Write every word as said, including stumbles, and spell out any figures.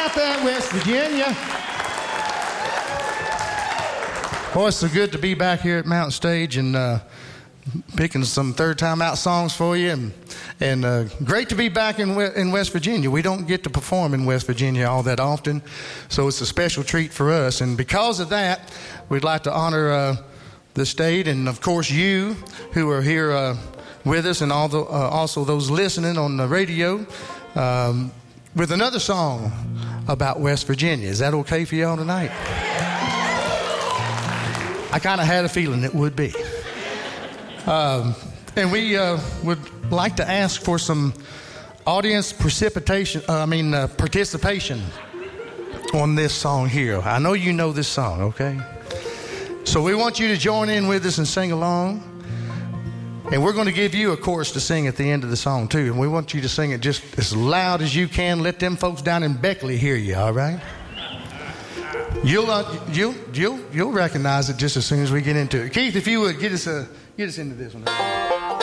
about that, West Virginia? Boy, it's so good to be back here at Mountain Stage and uh, picking some third time out songs for you. And, and uh, great to be back in, in West Virginia. We don't get to perform in West Virginia all that often, so it's a special treat for us. And because of that, we'd like to honor uh, the state and, of course, you who are here uh, with us, and all the, uh, also those listening on the radio, um, with another song about West Virginia. Is that okay for y'all tonight? I kind of had a feeling it would be. Um, and we uh, would like to ask for some audience precipitation, uh, I mean uh, participation on this song here. I know you know this song, okay? So we want you to join in with us and sing along. And we're going to give you a chorus to sing at the end of the song, too. And we want you to sing it just as loud as you can. Let them folks down in Beckley hear you, all right? You'll, uh, you'll, you'll, you'll recognize it just as soon as we get into it. Keith, if you would, get us, uh, get us into this one.